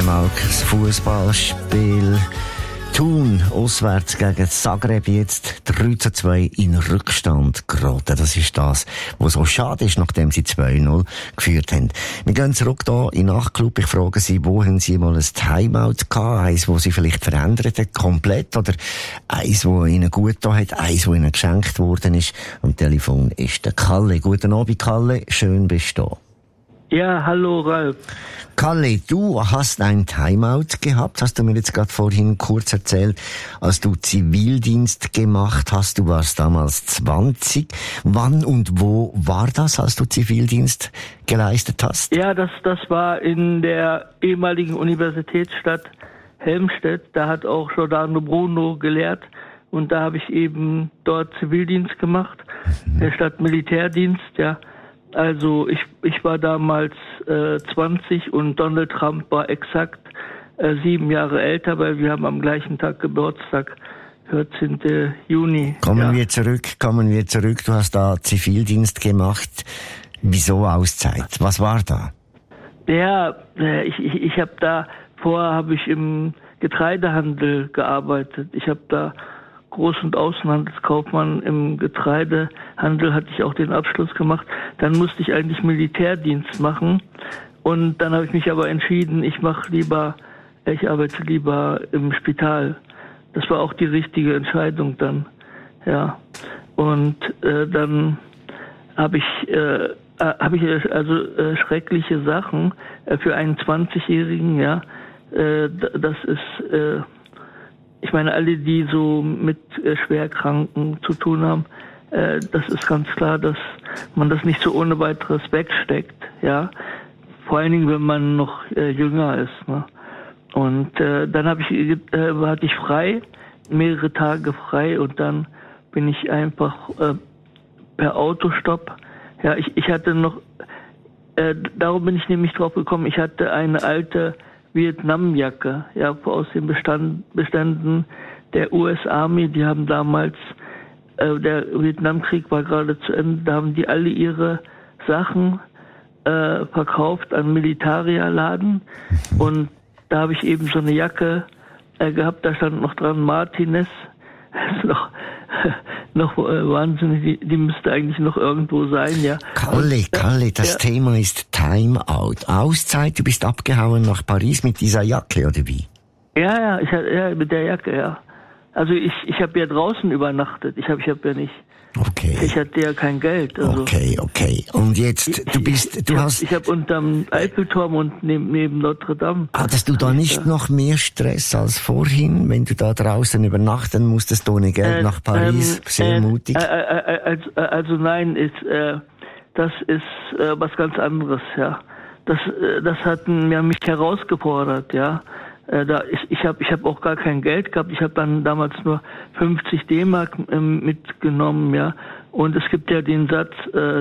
einmal das Fußballspiel. Thun auswärts gegen Zagreb jetzt 3:2 in Rückstand geraten. Das ist das, was so schade ist, nachdem sie 2-0 geführt haben. Wir gehen zurück hier in den Nachtclub. Ich frage Sie, wo haben Sie mal ein Timeout gehabt? Eins, das Sie vielleicht verändert hat, komplett? Oder eins, das Ihnen gut getan hat? Eins, das Ihnen geschenkt worden ist? Am Telefon ist der Kalle. Guten Abend, Kalle. Schön bist du da. Ja, hallo Ralf. Kalle, du hast ein Timeout gehabt, hast du mir jetzt gerade vorhin kurz erzählt, als du Zivildienst gemacht hast. Du warst damals 20. Wann und wo war das, als du Zivildienst geleistet hast? Ja, das war in der ehemaligen Universitätsstadt Helmstedt. Da hat auch Giordano Bruno gelehrt und da habe ich eben dort Zivildienst gemacht, statt Militärdienst, ja. Also ich war damals 20 und Donald Trump war exakt 7 Jahre älter, weil wir haben am gleichen Tag Geburtstag, 14. Juni. Kommen wir zurück. Du hast da Zivildienst gemacht. Wieso Auszeit? Was war da? Ja, ich habe im Getreidehandel gearbeitet. Ich habe da Groß- und Außenhandelskaufmann im Getreidehandel, hatte ich auch den Abschluss gemacht. Dann musste ich eigentlich Militärdienst machen und dann habe ich mich aber entschieden, ich arbeite lieber im Spital. Das war auch die richtige Entscheidung dann, ja. Und dann habe ich schreckliche Sachen für einen 20-Jährigen, ja. Das ist ich meine, alle, die so mit Schwerkranken zu tun haben, das ist ganz klar, dass man das nicht so ohne weiteres wegsteckt, ja. Vor allen Dingen, wenn man noch jünger ist, ne? Und dann hatte ich frei, mehrere Tage frei und dann bin ich einfach per Autostopp, ja, ich hatte noch, darum bin ich nämlich drauf gekommen, ich hatte eine alte Vietnamjacke, ja, aus den Beständen der US Army, die haben damals, der Vietnamkrieg war gerade zu Ende, da haben die alle ihre Sachen verkauft an Militaria-Laden und da habe ich eben so eine Jacke gehabt, da stand noch dran Martinez, das ist noch wahnsinnig, die müsste eigentlich noch irgendwo sein, ja. Kalle, das Thema ist Timeout. Auszeit, du bist abgehauen nach Paris mit dieser Jacke, oder wie? Ja, mit der Jacke, ja. Also ich habe ja draußen übernachtet, ich habe ja nicht. Okay. Ich hatte ja kein Geld. Also okay. Und jetzt, ich habe unterm Eiffelturm und neben Notre Dame. Hattest du da nicht noch mehr Stress als vorhin, wenn du da draußen übernachten musstest ohne Geld nach Paris? Sehr mutig. Also nein, das ist was ganz anderes, ja. Das hat mich herausgefordert, ja. Ich habe auch gar kein Geld gehabt. Ich habe dann damals nur 50 D-Mark mitgenommen, ja. Und es gibt ja den Satz,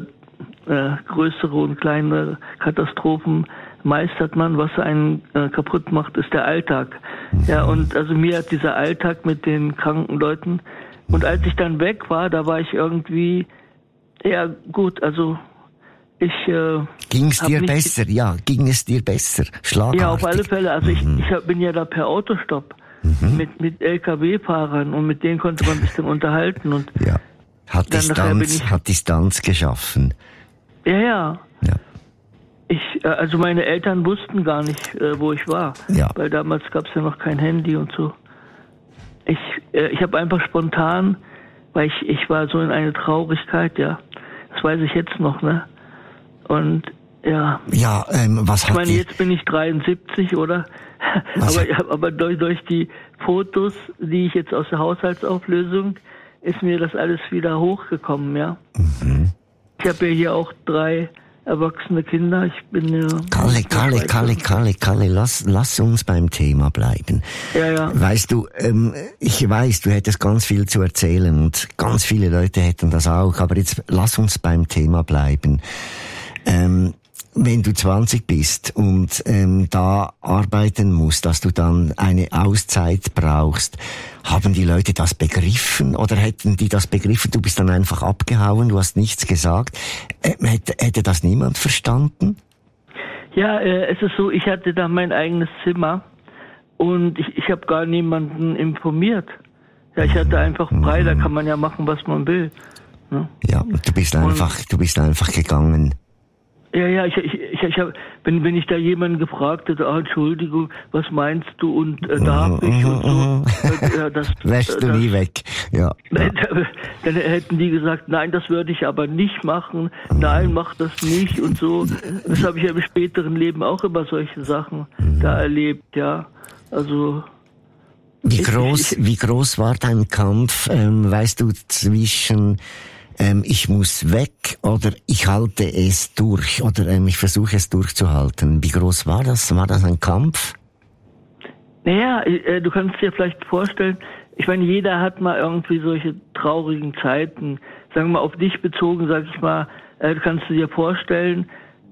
größere und kleinere Katastrophen meistert man. Was einen kaputt macht, ist der Alltag. Ja, und also mir hat dieser Alltag mit den kranken Leuten. Und als ich dann weg war, da war ich irgendwie, ja gut, also ging es dir besser? Ja, ging es dir besser? Schlagartig? Ja, auf alle Fälle. Also ich bin ja da per Autostopp mit LKW-Fahrern und mit denen konnte man sich dann unterhalten und ja, hat Distanz geschaffen. Ja. Also meine Eltern wussten gar nicht, wo ich war, weil damals gab es ja noch kein Handy und so. Ich habe einfach spontan, weil ich war so in eine Traurigkeit, ja. Das weiß ich jetzt noch, ne? Und ja. Ja, was hat ich meine, jetzt bin ich 73, oder? Aber durch die Fotos, die ich jetzt aus der Haushaltsauflösung, ist mir das alles wieder hochgekommen, ja. Mhm. Ich habe ja hier auch 3 erwachsene Kinder. Ich bin ja... Kalle, lass uns beim Thema bleiben. Ja. Weißt du, ich weiß, du hättest ganz viel zu erzählen und ganz viele Leute hätten das auch, aber jetzt lass uns beim Thema bleiben. Wenn du 20 bist und da arbeiten musst, dass du dann eine Auszeit brauchst, haben die Leute das begriffen oder hätten die das begriffen? Du bist dann einfach abgehauen, du hast nichts gesagt. Hätte das niemand verstanden? Ja, es ist so, ich hatte da mein eigenes Zimmer und ich habe gar niemanden informiert. Ja, ich hatte einfach frei, da kann man ja machen, was man will. Ne? Ja, du bist einfach gegangen. Ja, ich hab, wenn ich da jemanden gefragt hätte, Entschuldigung, was meinst du und darf ich und so. Das Wäschst du nie weg. Ja. Dann hätten die gesagt, nein, das würde ich aber nicht machen, nein, mach das nicht und so. Das habe ich ja im späteren Leben auch immer solche Sachen da erlebt, ja. Also wie groß war dein Kampf, weißt du, zwischen ich muss weg oder ich halte es durch oder ich versuche es durchzuhalten. Wie groß war das? War das ein Kampf? Naja, du kannst dir vielleicht vorstellen, ich meine, jeder hat mal irgendwie solche traurigen Zeiten. Sagen wir mal, auf dich bezogen, sag ich mal, du kannst dir vorstellen,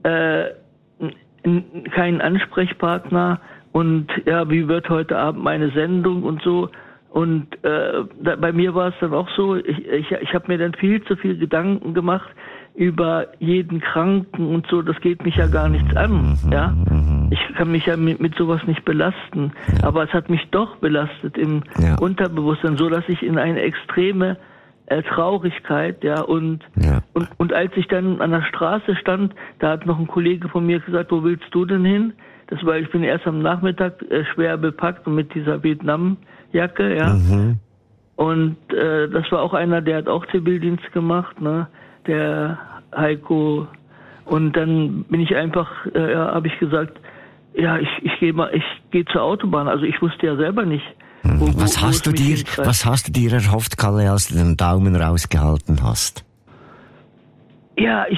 keinen Ansprechpartner und ja, wie wird heute Abend meine Sendung und so. Und bei mir war es dann auch so, ich habe mir dann viel zu viel Gedanken gemacht über jeden Kranken und so, das geht mich ja gar nichts an, ja. Ich kann mich ja mit sowas nicht belasten, aber es hat mich doch belastet im Unterbewusstsein, so dass ich in eine extreme Traurigkeit, ja, und als ich dann an der Straße stand, da hat noch ein Kollege von mir gesagt, wo willst du denn hin? Das war, ich bin erst am Nachmittag schwer bepackt und mit dieser Vietnam-Jacke, ja. Und das war auch einer, der hat auch Zivildienst gemacht, ne, der Heiko. Und dann bin ich einfach, habe ich gesagt, ja, ich gehe zur Autobahn. Also ich wusste ja selber nicht. Was hast du dir erhofft, Kalle, als du den Daumen rausgehalten hast? Ja,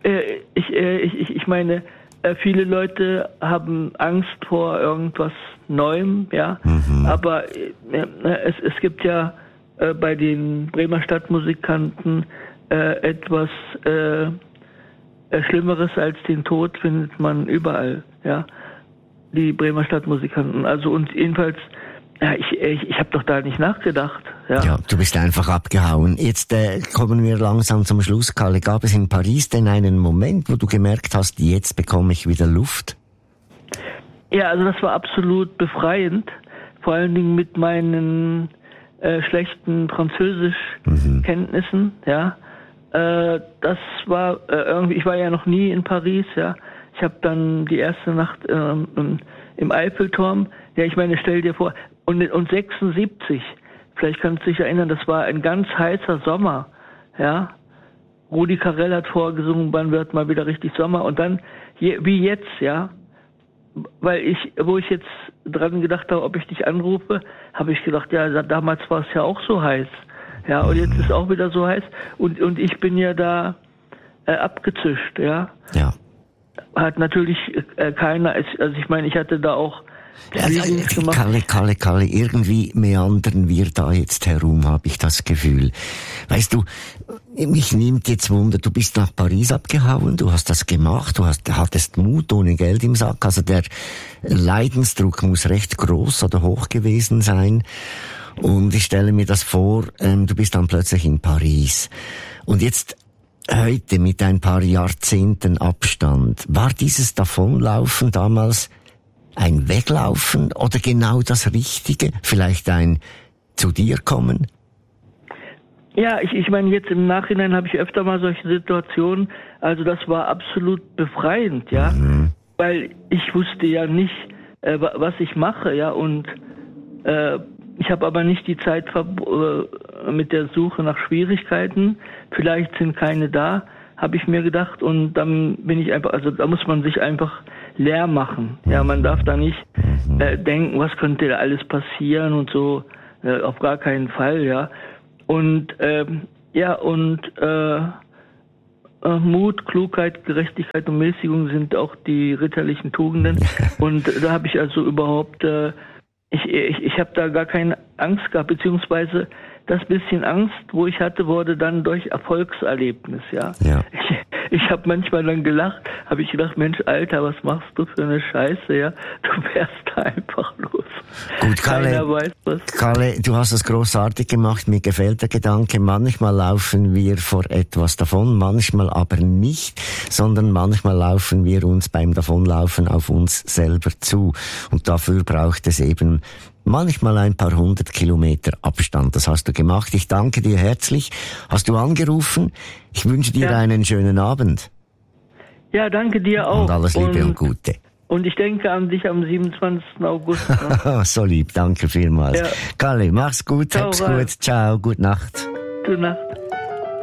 ich meine, viele Leute haben Angst vor irgendwas Neuem, ja. Aber es gibt ja bei den Bremer Stadtmusikanten etwas Schlimmeres als den Tod findet man überall, ja. Die Bremer Stadtmusikanten. Also und jedenfalls, ja, ich habe doch da nicht nachgedacht. Ja, du bist einfach abgehauen. Jetzt kommen wir langsam zum Schluss, Kalle. Gab es in Paris denn einen Moment, wo du gemerkt hast, jetzt bekomme ich wieder Luft? Ja, also das war absolut befreiend. Vor allen Dingen mit meinen schlechten Französischkenntnissen, ja. Das war irgendwie, ich war ja noch nie in Paris, ja. Ich habe dann die erste Nacht im Eiffelturm, ja, ich meine, stell dir vor, und 76, vielleicht kannst du dich erinnern, das war ein ganz heißer Sommer, ja. Rudi Carrell hat vorgesungen, wann wird mal wieder richtig Sommer, und dann, wie jetzt, ja, wo ich jetzt dran gedacht habe, ob ich dich anrufe, habe ich gedacht, ja, damals war es ja auch so heiß, ja, und jetzt ist es auch wieder so heiß, und ich bin ja da abgezischt, ja. Ja. Hat natürlich keiner, also ich meine, ich hatte da auch gemacht. Kalle, irgendwie meandern wir da jetzt herum, habe ich das Gefühl. Weißt du, mich nimmt jetzt Wunder, du bist nach Paris abgehauen, du hast das gemacht, hattest Mut ohne Geld im Sack, also der Leidensdruck muss recht groß oder hoch gewesen sein. Und ich stelle mir das vor, du bist dann plötzlich in Paris. Und jetzt heute mit ein paar Jahrzehnten Abstand, war dieses Davonlaufen damals ein Weglaufen oder genau das Richtige? Vielleicht ein zu dir kommen? Ja, ich meine, jetzt im Nachhinein habe ich öfter mal solche Situationen, also das war absolut befreiend, ja, weil ich wusste ja nicht, was ich mache, ja, und ich habe aber nicht die Zeit mit der Suche nach Schwierigkeiten, vielleicht sind keine da, habe ich mir gedacht, und dann bin ich einfach, also da muss man sich einfach leer machen, ja, man darf da nicht denken, was könnte da alles passieren und so, auf gar keinen Fall, ja. Und Mut, Klugheit, Gerechtigkeit und Mäßigung sind auch die ritterlichen Tugenden. Und da habe ich also überhaupt, ich habe da gar keine Angst gehabt, beziehungsweise das bisschen Angst, wo ich hatte, wurde dann durch Erfolgserlebnis, ja. ich habe manchmal dann gelacht, habe ich gedacht, Mensch, Alter, was machst du für eine Scheiße, ja? Du fährst da einfach los. Gut, Keiner weiß was. Kalle, du hast das großartig gemacht. Mir gefällt der Gedanke. Manchmal laufen wir vor etwas davon, manchmal aber nicht, sondern manchmal laufen wir uns beim Davonlaufen auf uns selber zu. Und dafür braucht es eben manchmal ein paar 100 Kilometer Abstand. Das hast du gemacht. Ich danke dir herzlich. Hast du angerufen? Ich wünsche dir einen schönen Abend. Ja, danke dir auch. Und alles Liebe und Gute. Und ich denke an dich am 27. August. So lieb, danke vielmals. Ja. Kalle, mach's gut, Ciao, hab's gut. Ciao, gute Nacht. Gute Nacht.